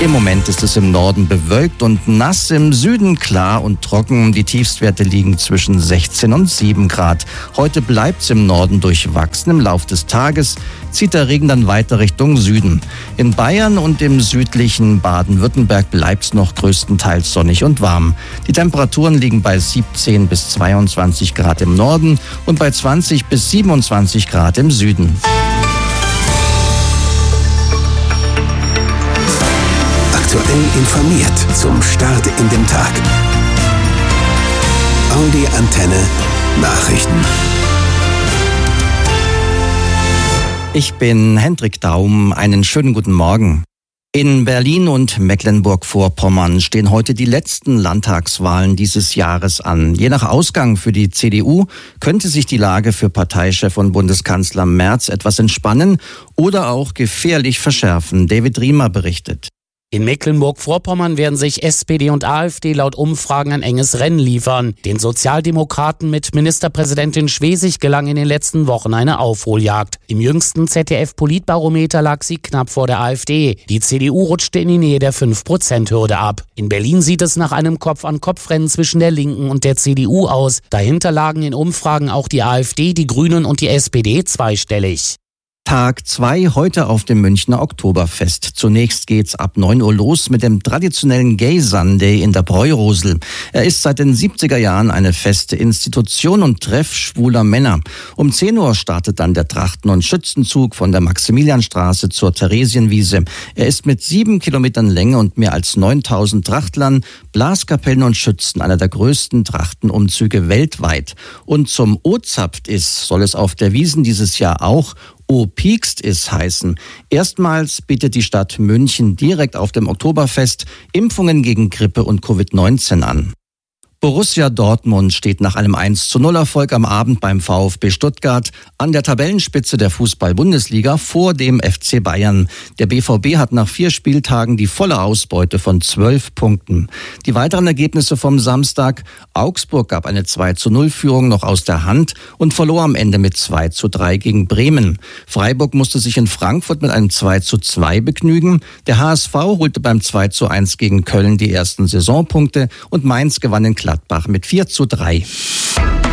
Im Moment ist es im Norden bewölkt und nass, im Süden klar und trocken. Die Tiefstwerte liegen zwischen 16 und 7 Grad. Heute bleibt es im Norden durchwachsen. Im Lauf des Tages zieht der Regen dann weiter Richtung Süden. In Bayern und im südlichen Baden-Württemberg bleibt es noch größtenteils sonnig und warm. Die Temperaturen liegen bei 17 bis 22 Grad im Norden und bei 20 bis 27 Grad im Süden. Aktuell informiert zum Start in den Tag. Audi Antenne Nachrichten. Ich bin Hendrik Daum. Einen schönen guten Morgen. In Berlin und Mecklenburg-Vorpommern stehen heute die letzten Landtagswahlen dieses Jahres an. Je nach Ausgang für die CDU könnte sich die Lage für Parteichef und Bundeskanzler Merz etwas entspannen oder auch gefährlich verschärfen. David Riemer berichtet. In Mecklenburg-Vorpommern werden sich SPD und AfD laut Umfragen ein enges Rennen liefern. Den Sozialdemokraten mit Ministerpräsidentin Schwesig gelang in den letzten Wochen eine Aufholjagd. Im jüngsten ZDF-Politbarometer lag sie knapp vor der AfD. Die CDU rutschte in die Nähe der 5%-Hürde ab. In Berlin sieht es nach einem Kopf-an-Kopf-Rennen zwischen der Linken und der CDU aus. Dahinter lagen in Umfragen auch die AfD, die Grünen und die SPD zweistellig. Tag 2 heute auf dem Münchner Oktoberfest. Zunächst geht's ab 9 Uhr los mit dem traditionellen Gay Sunday in der Bräurosel. Er ist seit den 70er Jahren eine feste Institution und Treff schwuler Männer. Um 10 Uhr startet dann der Trachten- und Schützenzug von der Maximilianstraße zur Theresienwiese. Er ist mit 7 Kilometern Länge und mehr als 9000 Trachtlern, Blaskapellen und Schützen einer der größten Trachtenumzüge weltweit. Und zum O-Zapft soll es auf der Wiesn dieses Jahr auch O-Piekst heißen. Erstmals bietet die Stadt München direkt auf dem Oktoberfest Impfungen gegen Grippe und Covid-19 an. Borussia Dortmund steht nach einem 1:0-Erfolg am Abend beim VfB Stuttgart an der Tabellenspitze der Fußball-Bundesliga vor dem FC Bayern. Der BVB hat nach 4 Spieltagen die volle Ausbeute von 12 Punkten. Die weiteren Ergebnisse vom Samstag: Augsburg gab eine 2:0-Führung noch aus der Hand und verlor am Ende mit 2:3 gegen Bremen. Freiburg musste sich in Frankfurt mit einem 2:2 begnügen. Der HSV holte beim 2:1 gegen Köln die ersten Saisonpunkte und Mainz gewann in Gladbach mit 4:3.